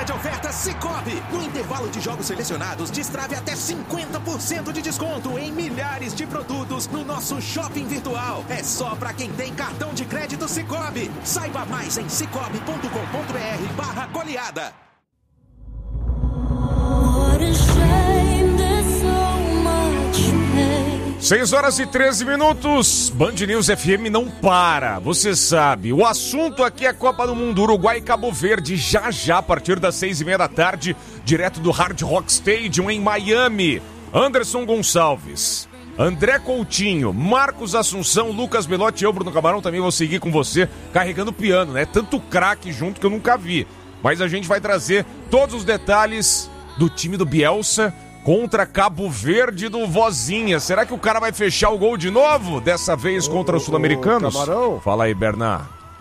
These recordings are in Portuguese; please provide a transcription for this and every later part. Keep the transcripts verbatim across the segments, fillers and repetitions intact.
de ofertas Sicoob. No intervalo de jogos selecionados, destrave até cinquenta por cento de desconto em milhares de produtos no nosso shopping virtual. É só para quem tem cartão de crédito Sicoob. Saiba mais em cicobi ponto com ponto br barra goleada. seis horas e treze minutos, Band News F M não para, você sabe. O assunto aqui é Copa do Mundo, Uruguai e Cabo Verde, já já, a partir das seis e meia da tarde, direto do Hard Rock Stadium em Miami. Anderson Gonçalves, André Coutinho, Marcos Assunção, Lucas Belotti e eu, Bruno Camarão, também vou seguir com você, carregando o piano, né? Tanto craque junto que eu nunca vi. Mas a gente vai trazer todos os detalhes do time do Bielsa contra Cabo Verde do Vozinha. Será que o cara vai fechar o gol de novo? Dessa vez contra ô, os sul-americanos? Camarão. Fala aí, Bernard.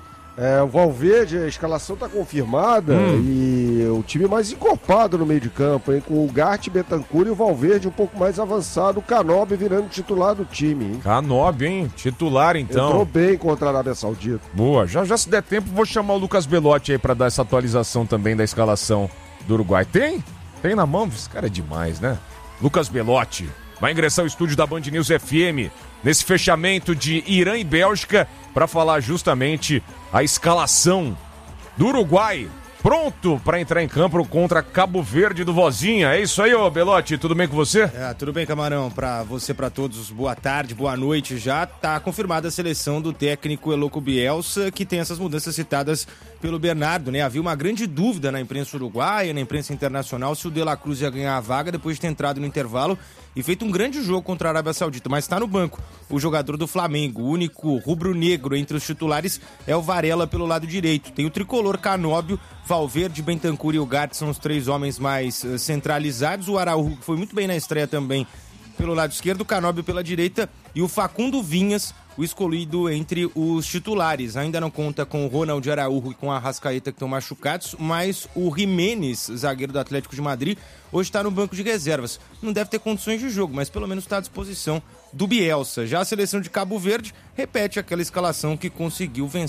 É, o Valverde, a escalação tá confirmada hum. e o time mais encorpado no meio de campo, hein? Com o Gart, Bentancur e o Valverde um pouco mais avançado, o Canobi virando titular do time, hein? Canobi, hein? Titular, então. Entrou bem contra a Arábia Saudita. Boa, já já se der tempo, vou chamar o Lucas Belotti aí pra dar essa atualização também da escalação do Uruguai. Tem? Tem na mão? Esse cara é demais, né? Lucas Belotti vai ingressar ao estúdio da Band News F M nesse fechamento de Irã e Bélgica para falar justamente a escalação do Uruguai, pronto para entrar em campo contra Cabo Verde do Vozinha. É isso aí, ô Belotti, tudo bem com você? É, tudo bem, Camarão. Para você, para todos, boa tarde, boa noite. Já tá confirmada a seleção do técnico Eloco Bielsa, que tem essas mudanças citadas pelo Bernardo, né? Havia uma grande dúvida na imprensa uruguaia, na imprensa internacional, se o De La Cruz ia ganhar a vaga depois de ter entrado no intervalo e feito um grande jogo contra a Arábia Saudita, mas está no banco. O jogador do Flamengo, o único rubro-negro entre os titulares, é o Varela pelo lado direito. Tem o tricolor Canóbio, Valverde, Bentancur e o Gart são os três homens mais uh, centralizados. O Araújo foi muito bem na estreia também pelo lado esquerdo, o Canóbio pela direita e o Facundo Vinhas, o escolhido entre os titulares. Ainda não conta com o Ronald Araújo e com a Arrascaeta, que estão machucados, mas o Jiménez, zagueiro do Atlético de Madrid, hoje está no banco de reservas. Não deve ter condições de jogo, mas pelo menos está à disposição do Bielsa. Já a seleção de Cabo Verde repete aquela escalação que conseguiu vencer